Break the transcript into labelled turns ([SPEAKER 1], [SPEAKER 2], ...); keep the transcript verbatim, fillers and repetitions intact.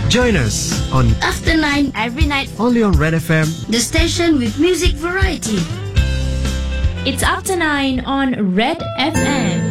[SPEAKER 1] Join us on
[SPEAKER 2] After nine,
[SPEAKER 3] Every night,
[SPEAKER 1] only on Red F M.
[SPEAKER 2] the station with music variety.
[SPEAKER 3] it's Up to nine on Red F M.